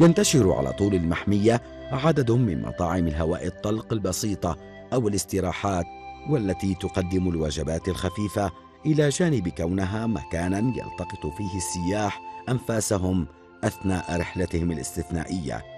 ينتشر على طول المحمية عدد من مطاعم الهواء الطلق البسيطة أو الاستراحات، والتي تقدم الوجبات الخفيفة، إلى جانب كونها مكانا يلتقط فيه السياح أنفاسهم أثناء رحلتهم الاستثنائية.